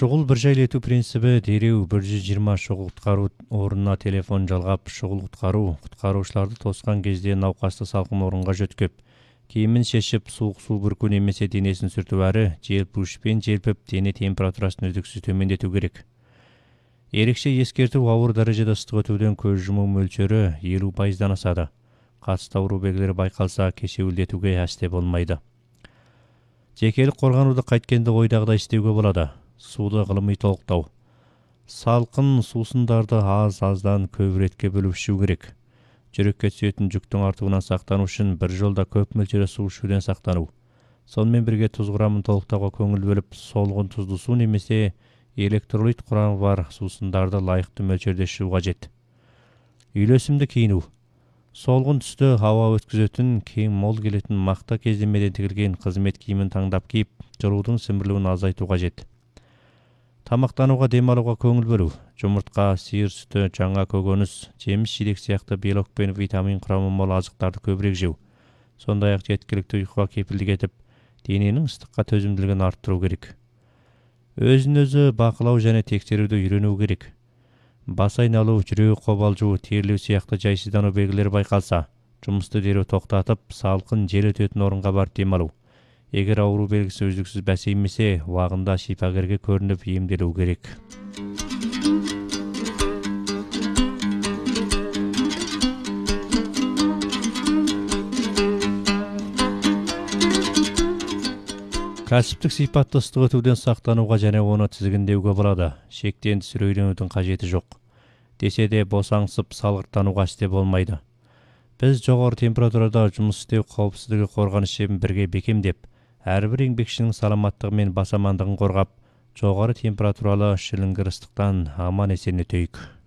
Шұғыл бір жайлету принципі дереу 120 шұғыл құтқару орнына телефон жалғап, шұғыл құтқарушыларды тосқан кезде науқасты салқын орынға жөткеп, киімін шешіп, суық су бүрку немесе денесін сүртіп әрі желпуішпен желпіп, дене температурасын үздіксіз төмендету керек. Ерекше ескерту ауыр дәрежеде ыстық өтуден көз жұму мөлшері 50%-дан асады. Қатысты ауру белгілері байқалса, кешеуілдетуге әсте болмайды. Жекелік қорғануды қайткенде ойдағыдай істеуге болады. Суды ғылыми толықтау. Салқын сусындарды аз-аздан көп ретке бөліп ішу керек. Жүрекке түсетін жүктің артуынан сақтану үшін бір жолда көп мөлшерде су ішуден сақтану. Сонымен бірге тұз құрамын толықтауға көңіл бөліп, солғын тұзды су немесе электролит құрамы бар сусындарды лайықты мөлшерде ішу қажет. Үйлесімді киіну. Солғын түсті ауа өткізетін, кең мол келетін мақта кездемеден тігілген қызмет киімін таңдап киіп, жылудың сіңбілуін азайту қажет. Тамақтануға, демалуға көңіл бөлу. Жұмыртқа, сиыр сүті, жаңа көкөніс, жеміс-жидек сияқты белок пен витамин құрамы мол азықтарды көбірек жеу. Сондай-ақ жеткілікті ұйқыға кепілдік етіп, дененің ыстыққа төзімділігін арттыру керек. Өзін-өзі бақылау және тексеруді үйрену керек. Бас айналу, жүрегі қобалжу, терлеу сияқты жайсыздану белгілері байқалса, жұмысты дереу тоқтатып, салқын жел өтетін орынға барып демалу. Егер ауру белгісі үздіксіз бәсеңдесе, уақытында шипагерге көрініп емделу керек. Кәсіптік сипатты ыстық өтуден сақтануға және оны тізгіндеуге болады. Шектен тыс үрейленудің қажеті жоқ. Десе де босаңсып салғырттануға істе болмайды. Біз жоғары температурада жұмыс істеу қауіпсіздігі қорғаныс шебін бірге бекемдеп, әрбір еңбекшінің саламаттығы мен бас амандығын қорғап, жоғары температуралы шіліңгір ыстықтан аман есен өтейік.